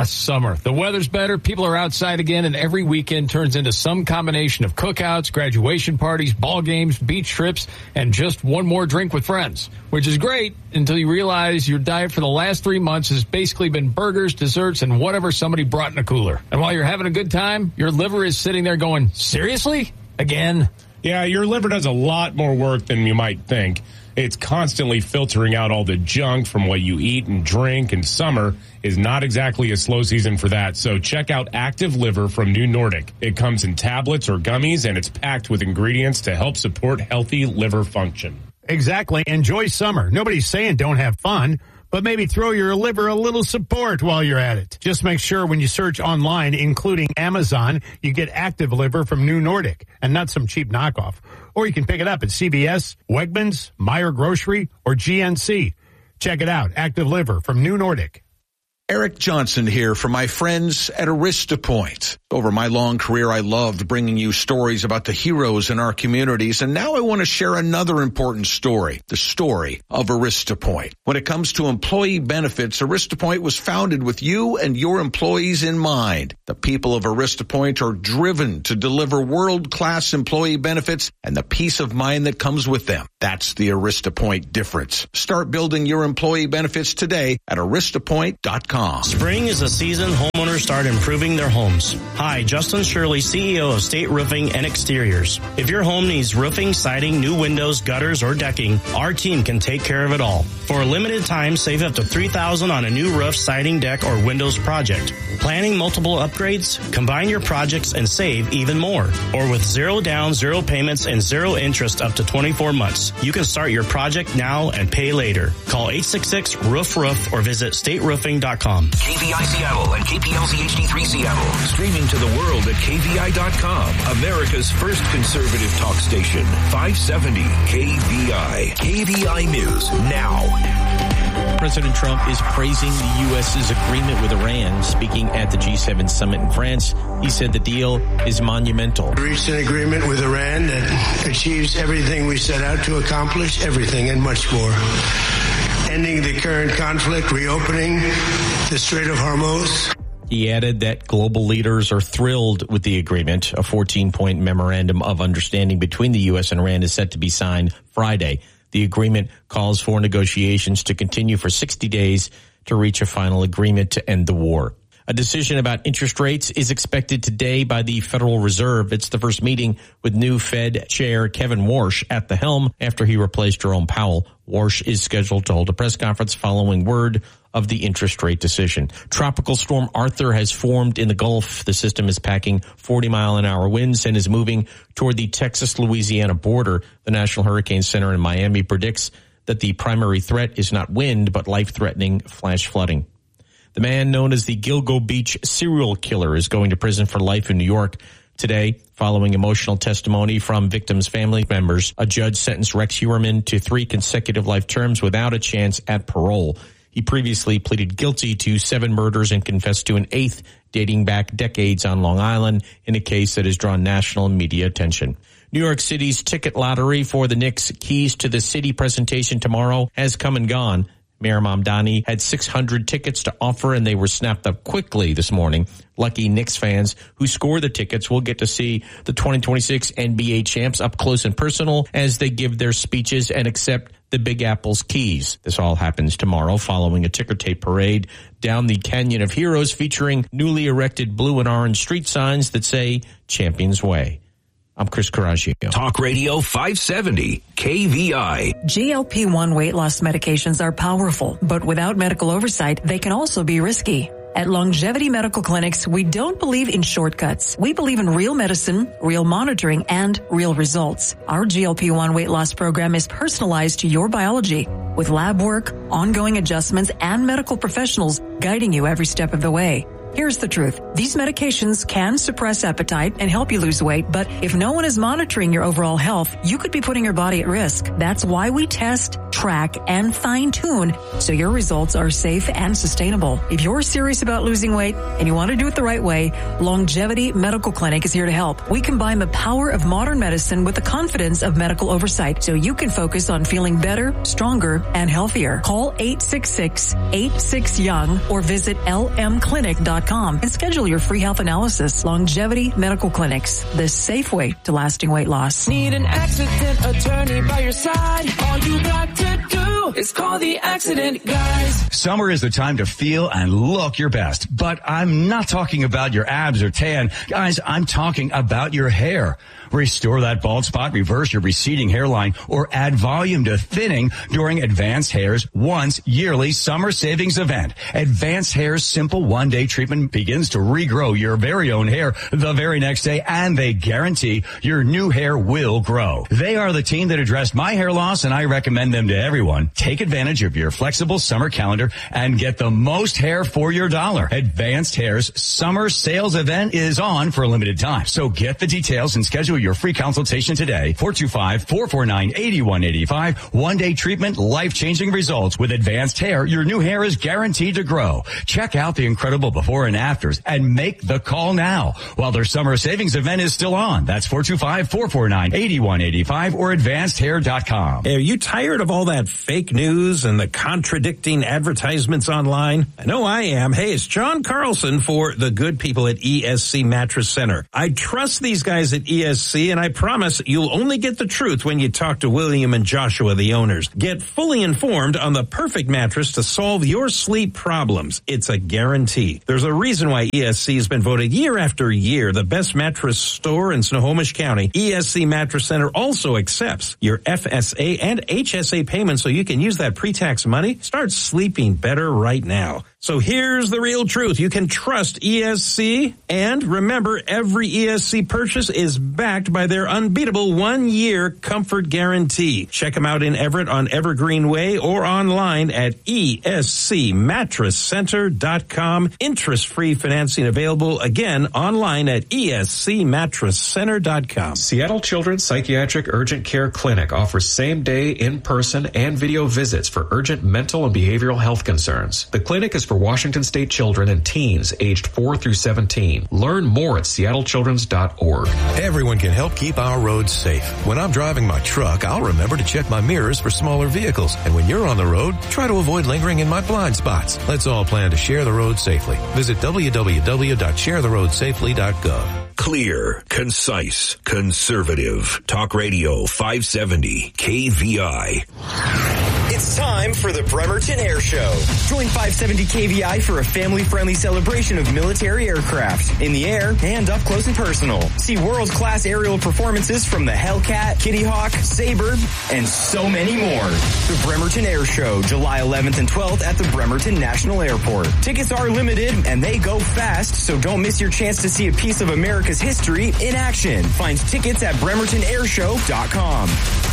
Summer. The weather's better, people are outside again, and every weekend turns into some combination of cookouts, graduation parties, ball games, beach trips, and just one more drink with friends. Which is great until you realize your diet for the last 3 months has basically been burgers, desserts, and whatever somebody brought in a cooler. And while you're having a good time, your liver is sitting there going, seriously? Again? Yeah, your liver does a lot more work than you might think. It's constantly filtering out all the junk from what you eat and drink, and summer is not exactly a slow season for that. So check out Active Liver from New Nordic. It comes in tablets or gummies, and it's packed with ingredients to help support healthy liver function. Exactly. Enjoy summer. Nobody's saying don't have fun, but maybe throw your liver a little support while you're at it. Just make sure when you search online, including Amazon, you get Active Liver from New Nordic and not some cheap knockoff. Or you can pick it up at CVS, Wegmans, Meijer Grocery, or GNC. Check it out. Active Liver from New Nordic. Eric Johnson here for my friends at AristaPoint. Over my long career, I loved bringing you stories about the heroes in our communities, and now I want to share another important story, the story of AristaPoint. When it comes to employee benefits, AristaPoint was founded with you and your employees in mind. The people of AristaPoint are driven to deliver world-class employee benefits and the peace of mind that comes with them. That's the AristaPoint difference. Start building your employee benefits today at aristapoint.com. Spring is a season homeowners start improving their homes. Hi, Justin Shirley, CEO of State Roofing and Exteriors. If your home needs roofing, siding, new windows, gutters, or decking, our team can take care of it all. For a limited time, save up to $3,000 on a new roof, siding, deck, or windows project. Planning multiple upgrades? Combine your projects and save even more. Or with zero down, zero payments, and zero interest up to 24 months. You can start your project now and pay later. Call 866-ROOF-ROOF or visit stateroofing.com. KVI Seattle and KPLZ HD3 Seattle. Streaming to the world at KVI.com. America's first conservative talk station. 570 KVI. KVI News now. President Trump is praising the U.S.'s agreement with Iran. Speaking at the G7 summit in France, he said the deal is monumental. We reached an agreement with Iran that achieves everything we set out to accomplish, everything and much more. Ending the current conflict, reopening the Strait of Hormuz. He added that global leaders are thrilled with the agreement. A 14-point memorandum of understanding between the U.S. and Iran is set to be signed Friday. The agreement calls for negotiations to continue for 60 days to reach a final agreement to end the war. A decision about interest rates is expected today by the Federal Reserve. It's the first meeting with new Fed Chair Kevin Warsh at the helm after he replaced Jerome Powell. Warsh is scheduled to hold a press conference following word of the interest rate decision. Tropical storm Arthur has formed in the Gulf. The system is packing 40-mile-an-hour winds and is moving toward the Texas-Louisiana border. The National Hurricane Center in Miami predicts that the primary threat is not wind, but life-threatening flash flooding. The man known as the Gilgo Beach serial killer is going to prison for life in New York today. Following emotional testimony from victims' family members, a judge sentenced Rex Heuermann to 3 consecutive life terms without a chance at parole. He previously pleaded guilty to 7 murders and confessed to an 8th dating back decades on Long Island in a case that has drawn national media attention. New York City's ticket lottery for the Knicks' Keys to the City presentation tomorrow has come and gone. Mayor Mamdani had 600 tickets to offer, and they were snapped up quickly this morning. Lucky Knicks fans who score the tickets will get to see the 2026 NBA champs up close and personal as they give their speeches and accept the Big Apple's keys. This all happens tomorrow following a ticker tape parade down the Canyon of Heroes featuring newly erected blue and orange street signs that say Champions Way. I'm Chris Coraggio. Talk Radio 570 KVI. GLP-1 weight loss medications are powerful, but without medical oversight, they can also be risky. At Longevity Medical Clinics, we don't believe in shortcuts. We believe in real medicine, real monitoring, and real results. Our GLP-1 weight loss program is personalized to your biology with lab work, ongoing adjustments, and medical professionals guiding you every step of the way. Here's the truth. These medications can suppress appetite and help you lose weight, but if no one is monitoring your overall health, you could be putting your body at risk. That's why we test, track, and fine-tune so your results are safe and sustainable. If you're serious about losing weight and you want to do it the right way, Longevity Medical Clinic is here to help. We combine the power of modern medicine with the confidence of medical oversight so you can focus on feeling better, stronger, and healthier. Call 866-86-YOUNG or visit lmclinic.com and schedule your free health analysis. Longevity Medical Clinics, the safe way to lasting weight loss. Need an accident attorney by your side? All you got to do is call the Accident Guys. Summer is the time to feel and look your best, but I'm not talking about your abs or tan. Guys, I'm talking about your hair. Restore that bald spot, reverse your receding hairline, or add volume to thinning during Advanced Hair's once yearly summer savings event. Advanced Hair's simple one-day treatment begins to regrow your very own hair the very next day, and they guarantee your new hair will grow. They are the team that addressed my hair loss, and I recommend them to everyone. Take advantage of your flexible summer calendar and get the most hair for your dollar. Advanced Hair's summer sales event is on for a limited time, so get the details and schedule your free consultation today. 425-449-8185. One-day treatment, life-changing results. With Advanced Hair, your new hair is guaranteed to grow. Check out the incredible before and afters and make the call now while their summer savings event is still on. That's 425-449-8185 or advancedhair.com. Are you tired of all that fake news and the contradicting advertisements online? I know I am. Hey, it's John Carlson for the good people at ESC Mattress Center. I trust these guys at ESC, and I promise you'll only get the truth when you talk to William and Joshua, the owners. Get fully informed on the perfect mattress to solve your sleep problems. It's a guarantee. There's a reason why ESC has been voted year after year the best mattress store in Snohomish County. ESC Mattress Center also accepts your FSA and HSA payments so you can use that pre-tax money. Start sleeping better right now. So here's the real truth. You can trust ESC, and remember, every ESC purchase is backed by their unbeatable 1-year comfort guarantee. Check them out in Everett on Evergreen Way or online at escmattresscenter.com. Interest-free financing available, again, online at escmattresscenter.com. Seattle Children's Psychiatric Urgent Care Clinic offers same-day, in-person, and video visits for urgent mental and behavioral health concerns. The clinic is for Washington State children and teens aged 4 through 17. Learn more at seattlechildrens.org. Everyone can help keep our roads safe. When I'm driving my truck, I'll remember to check my mirrors for smaller vehicles. And when you're on the road, try to avoid lingering in my blind spots. Let's all plan to share the road safely. Visit www.sharetheroadsafely.gov. Clear, concise, conservative. Talk Radio 570 KVI. It's time for the Bremerton Air Show. Join 570 KVI for a family-friendly celebration of military aircraft in the air and up close and personal. See world-class aerial performances from the Hellcat, Kitty Hawk, Sabre, and so many more. The Bremerton Air Show, July 11th and 12th at the Bremerton National Airport. Tickets are limited and they go fast, so don't miss your chance to see a piece of America's history in action. Find tickets at bremertonairshow.com.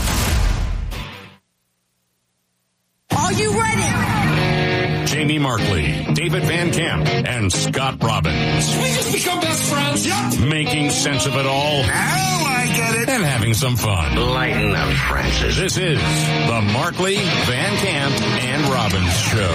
Are you ready? Jamie Markley, David Van Camp, and Scott Robbins. We just become best friends. Yep. Making sense of it all. Now I get it. And having some fun. Lighten up, Francis. This is the Markley, Van Camp, and Robbins Show.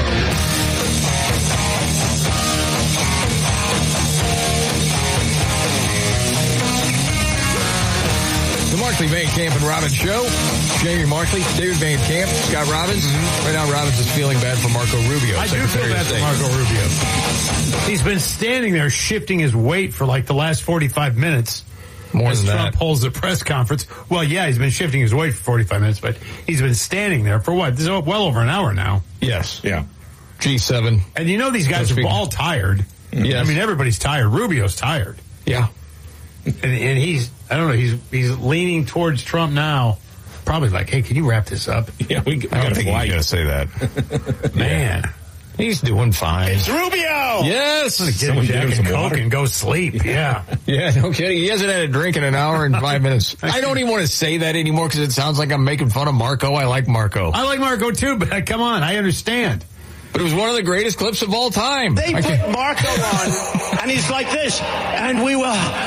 The Markley, Van Camp, and Robbins Show. Jamie Markley, David Van Camp, Scott Robbins. Right now, Robbins is feeling bad for Marco Rubio. I do feel bad for Marco Rubio. He's been standing there shifting his weight for like the last 45 minutes. More as than Trump that. holds the press conference. Well, yeah, he's been shifting his weight for 45 minutes, but he's been standing there for what? This is well over an hour now. Yes. Yeah. G7. And you know these guys are all tired. Yes. I mean, everybody's tired. Rubio's tired. Yeah. And he's, I don't know, he's leaning towards Trump now. Probably like, hey, can you wrap this up? Yeah, I gotta think you gotta say that. Man. He's doing fine. It's Rubio! Yes! Get him Jack and Coke and go sleep. Yeah. Yeah, no kidding. He hasn't had a drink in an hour and 5 minutes. I don't even want to say that anymore because it sounds like I'm making fun of Marco. I like Marco. I like Marco too, but come on, I understand. But it was one of the greatest clips of all time. They put Marco on, and he's like this, and we were,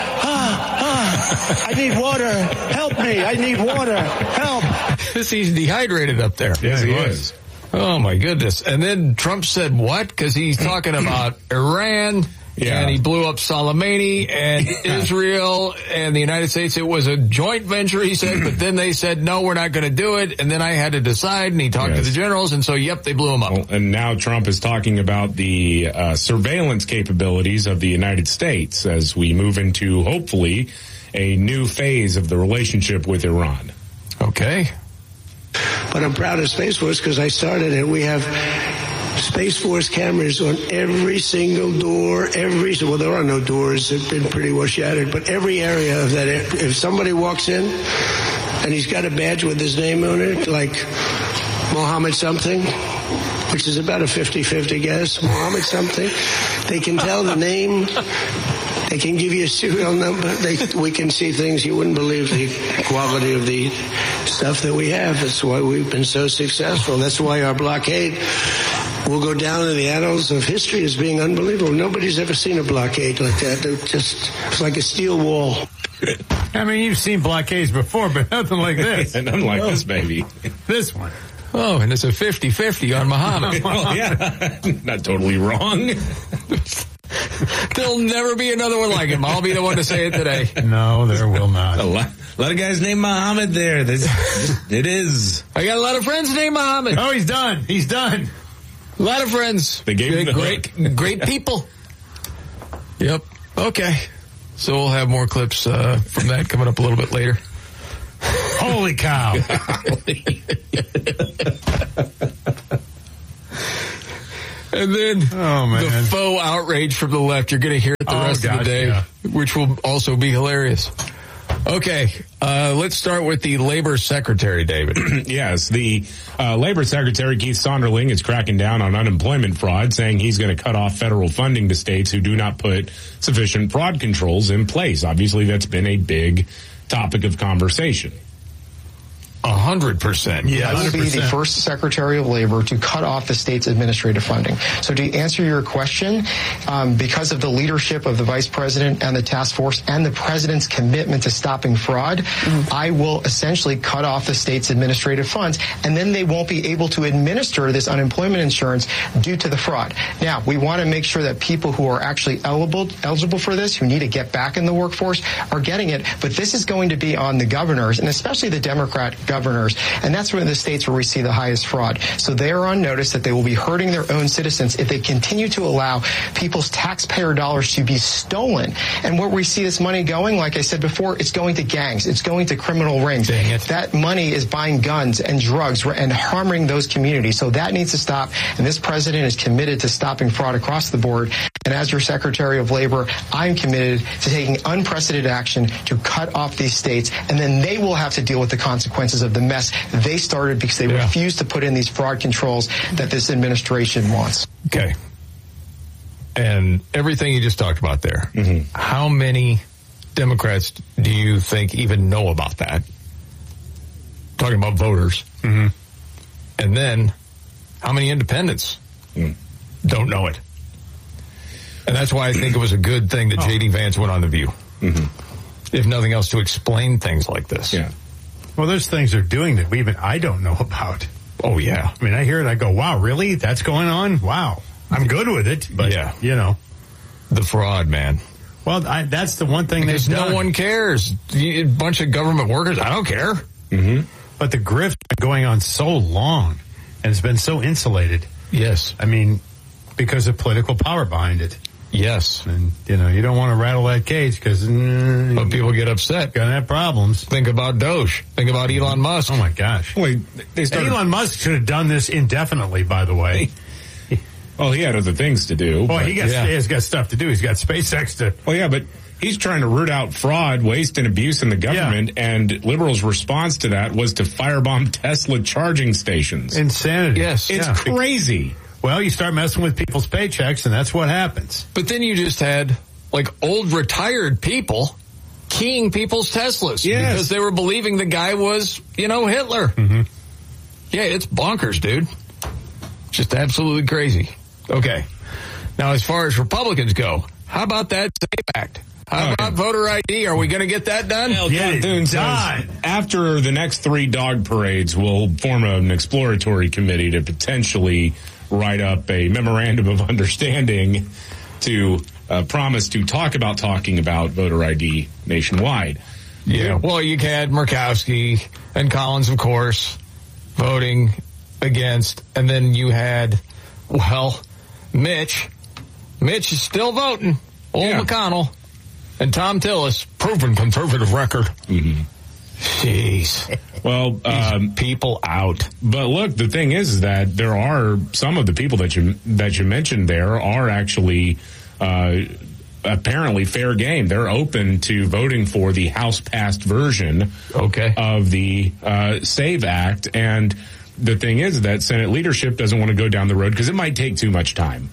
I need water. Help me. I need water. Help. He's dehydrated up there. Yes, he is. Oh, my goodness. And then Trump said what? Because he's talking about Iran, and he blew up Soleimani and Israel and the United States. It was a joint venture, he said, but then they said, no, we're not going to do it. And then I had to decide, and he talked to the generals, and so, they blew him up. Well, and now Trump is talking about the surveillance capabilities of the United States as we move into, hopefully, a new phase of the relationship with Iran. Okay. But I'm proud of Space Force because I started it. We have Space Force cameras on every single door, well, there are no doors. They've been pretty well shattered. But every area of that, if somebody walks in and he's got a badge with his name on it, like Mohammed something, which is about a 50-50 guess, Mohammed something, they can tell the name. They can give you a serial number. We can see things you wouldn't believe the quality of the stuff that we have. That's why we've been so successful. That's why our blockade will go down in the annals of history as being unbelievable. Nobody's ever seen a blockade like that. It's like a steel wall. I mean, you've seen blockades before, but nothing like this. Nothing like this, baby. This one. Oh, and it's a 50-50 on Muhammad. Well, yeah, not totally wrong. There'll never be another one like him. I'll be the one to say it today. No, there will not. A lot of guys named Muhammad there. It is. I got a lot of friends named Muhammad. Oh, he's done. He's done. A lot of friends. They gave him the great people. Yep. Okay. So we'll have more clips from that coming up a little bit later. Holy cow. And then the faux outrage from the left. You're going to hear it the rest of the day, which will also be hilarious. Okay, let's start with the Labor Secretary, David. Yes, the Labor Secretary, Keith Sonderling, is cracking down on unemployment fraud, saying he's going to cut off federal funding to states who do not put sufficient fraud controls in place. Obviously, that's been a big topic of conversation. 100%. Yeah, I will be the first Secretary of Labor to cut off the state's administrative funding. So to answer your question, because of the leadership of the Vice President and the task force and the President's commitment to stopping fraud, I will essentially cut off the state's administrative funds, and then they won't be able to administer this unemployment insurance due to the fraud. Now, we want to make sure that people who are actually eligible for this, who need to get back in the workforce, are getting it. But this is going to be on the governors, and especially the Democrat governors, and that's one of the states where we see the highest fraud. So they are on notice that they will be hurting their own citizens if they continue to allow people's taxpayer dollars to be stolen. And where we see this money going, like I said before, it's going to gangs. It's going to criminal rings. That money is buying guns and drugs and harming those communities. So that needs to stop. And this president is committed to stopping fraud across the board. And as your Secretary of Labor, I'm committed to taking unprecedented action to cut off these states. And then they will have to deal with the consequences of the mess they started because they refused to put in these fraud controls that this administration wants. Okay. And everything you just talked about there, how many Democrats do you think even know about that? Talking about voters. And then how many independents don't know it? And that's why I think it was a good thing that J.D. Vance went on The View. If nothing else, to explain things like this. Yeah. Well, there's things they're doing that I don't know about. Oh, yeah. I mean, I hear it, I go, wow, really? That's going on? Wow. I'm good with it, but, you know. The fraud, man. Well, that's the one thing because they've done. No one cares. A bunch of government workers, I don't care. But the grift's been going on so long, and it's been so insulated. Yes. I mean, because of political power behind it. Yes. And, you know, you don't want to rattle that cage because but people get upset. Gonna have problems. Think about Doge. Think about Elon Musk. Oh, my gosh. Wait, Elon Musk should have done this indefinitely, by the way. Well, he had other things to do. Well, he's got stuff to do. He's got SpaceX to... Well, yeah, but he's trying to root out fraud, waste, and abuse in the government, and liberals' response to that was to firebomb Tesla charging stations. Insanity. Yes. It's crazy. Well, you start messing with people's paychecks, and that's what happens. But then you just had, like, old retired people keying people's Teslas because they were believing the guy was, Hitler. Yeah, it's bonkers, dude. Just absolutely crazy. Okay. Now, as far as Republicans go, how about that SAFE Act? How about voter ID? Are we going to get that done? After the next 3 dog parades, we'll form an exploratory committee to potentially write up a memorandum of understanding to promise to talking about voter ID nationwide. Yeah. Well, you had Murkowski and Collins, of course, voting against, and then you had, Mitch. Mitch is still voting. McConnell. And Tom Tillis, proven conservative record. Mm-hmm. Jeez. Well, people out. But look, the thing is that there are some of the people that you mentioned there are actually apparently fair game. They're open to voting for the House-passed version of the SAVE Act. And the thing is that Senate leadership doesn't want to go down the road because it might take too much time.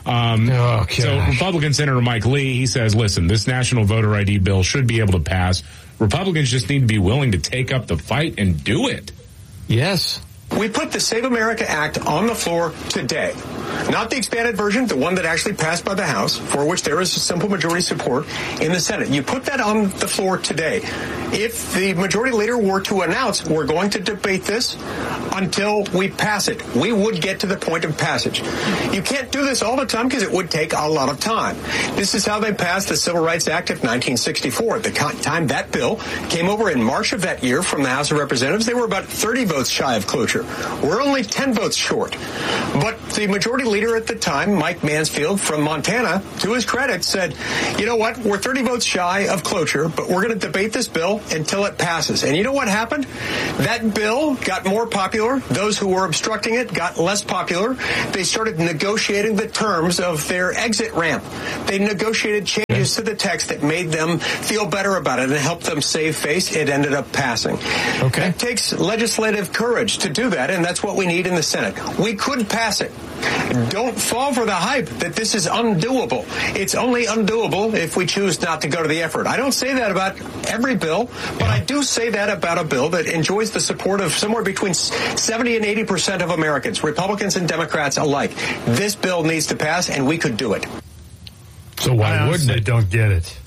So Republican Senator Mike Lee, he says, listen, this national voter ID bill should be able to pass. Republicans just need to be willing to take up the fight and do it. Yes. We put the Save America Act on the floor today. Not the expanded version, the one that actually passed by the House, for which there is a simple majority support in the Senate. You put that on the floor today. If the majority leader were to announce we're going to debate this until we pass it, we would get to the point of passage. You can't do this all the time because it would take a lot of time. This is how they passed the Civil Rights Act of 1964. At the time that bill came over in March of that year from the House of Representatives, they were about 30 votes shy of cloture. We're only 10 votes short. But the majority leader at the time, Mike Mansfield from Montana, to his credit, said, you know what, we're 30 votes shy of cloture, but we're going to debate this bill until it passes. And you know what happened? That bill got more popular. Those who were obstructing it got less popular. They started negotiating the terms of their exit ramp. They negotiated changes to the text that made them feel better about it and helped them save face. It ended up passing. It takes legislative courage to do that, and that's what we need in the Senate. We could pass it. Don't fall for the hype that this is undoable. It's only undoable if we choose not to go to the effort. I don't say that about every bill, but I do say that about a bill that enjoys the support of somewhere between 70 and 80% of Americans, Republicans and Democrats alike. This bill needs to pass, and we could do it. So why wouldn't it? Don't get it.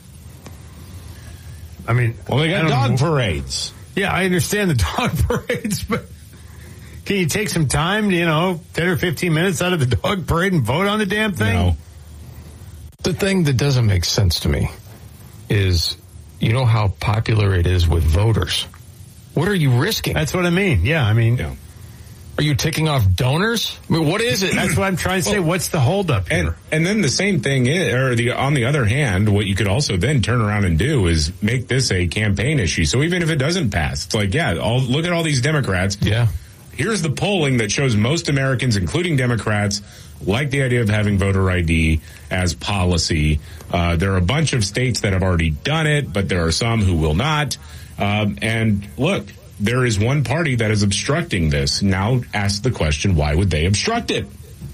I mean, well, they got dog parades. Yeah, I understand the dog parades, but can you take some time, 10 or 15 minutes out of the dog parade and vote on the damn thing? No. The thing that doesn't make sense to me is, you know how popular it is with voters. What are you risking? That's what I mean. Yeah, I mean... Yeah. Are you ticking off donors? I mean, what is it? That's what I'm trying to say. What's the holdup here? And then the same thing is, on the other hand, what you could also then turn around and do is make this a campaign issue. So even if it doesn't pass, it's like, look at all these Democrats. Yeah. Here's the polling that shows most Americans, including Democrats, like the idea of having voter ID as policy. There are a bunch of states that have already done it, but there are some who will not. And look, there is one party that is obstructing this. Now ask the question, why would they obstruct it?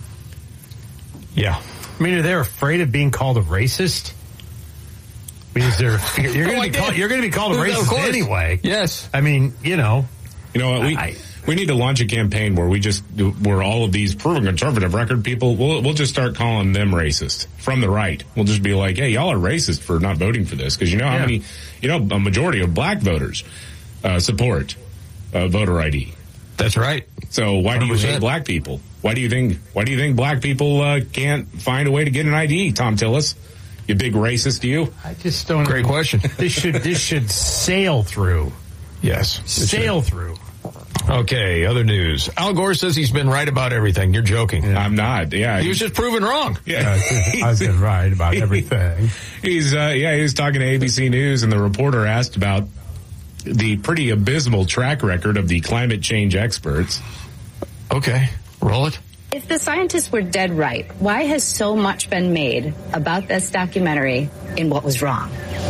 Yeah. I mean, are they afraid of being called a racist? Because you're going to be called a racist anyway. Yes. I mean, You know what? We need to launch a campaign where all of these proven conservative record people, we'll just start calling them racist from the right. We'll just be like, hey, y'all are racist for not voting for this. Because how many, a majority of black voters support voter ID. That's right. So why do you hate black people? Why do you think black people can't find a way to get an ID, Tom Tillis? You big racist, you? I just don't. Great question. This should sail through. Yes. Sail through. Okay, other news. Al Gore says he's been right about everything. You're joking. Yeah. I'm not. Yeah. He was just proven wrong. Yeah. I've been right about everything. He was talking to ABC News, and the reporter asked about the pretty abysmal track record of the climate change experts. Okay, roll it. If the scientists were dead right, why has so much been made about this documentary in what was wrong?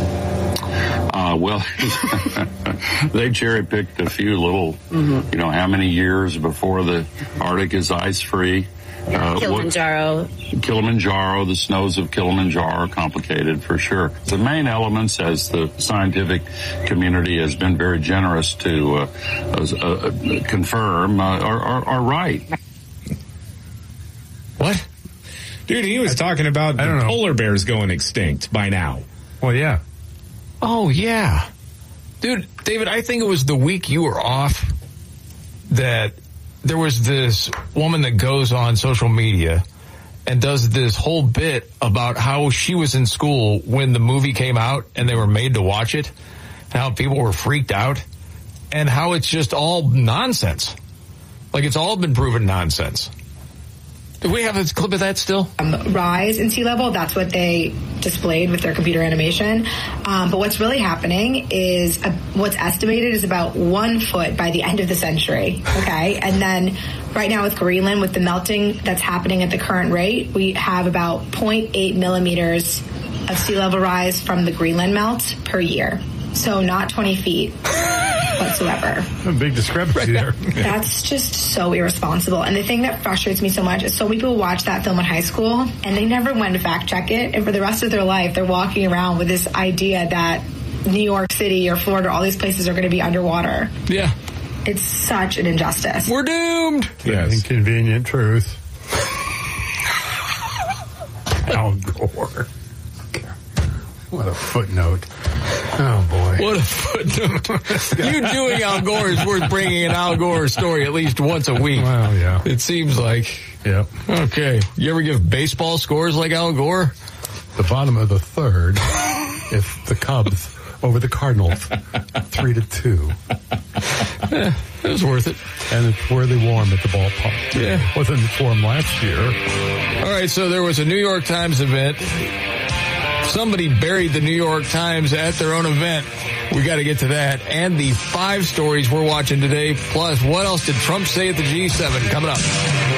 Well, they cherry-picked a few little, how many years before the Arctic is ice-free. Kilimanjaro, the snows of Kilimanjaro are complicated for sure. The main elements, as the scientific community has been very generous to confirm, are right. Dude, he was talking about the polar bears going extinct by now. Well, yeah. Oh, yeah. Dude, David, I think it was the week you were off that there was this woman that goes on social media and does this whole bit about how she was in school when the movie came out and they were made to watch it, and how people were freaked out, and how it's just all nonsense. Like, it's all been proven nonsense. Do we have a clip of that still? Rise in sea level, that's what they displayed with their computer animation. But what's really happening is what's estimated is about 1 foot by the end of the century. Okay. And then right now with Greenland, with the melting that's happening at the current rate, we have about 0.8 millimeters of sea level rise from the Greenland melt per year. So not 20 feet whatsoever. A big discrepancy there. That's just so irresponsible. And the thing that frustrates me so much is so many people watch that film in high school and they never went to fact check it. And for the rest of their life, they're walking around with this idea that New York City or Florida, all these places are going to be underwater. Yeah. It's such an injustice. We're doomed. Yes. Inconvenient truth. Al Gore. What a footnote. Oh, boy. What a footnote. You doing Al Gore is worth bringing an Al Gore story at least once a week. Well, yeah. It seems like. Yep. Okay. You ever give baseball scores like Al Gore? The bottom of the third, it's the Cubs over the Cardinals, 3-2. It was worth it. And it's really warm at the ballpark. Yeah. It wasn't warm last year. All right, so there was a New York Times event. Somebody buried the New York Times at their own event. We got to get to that. And the 5 stories we're watching today. Plus, what else did Trump say at the G7? Coming up.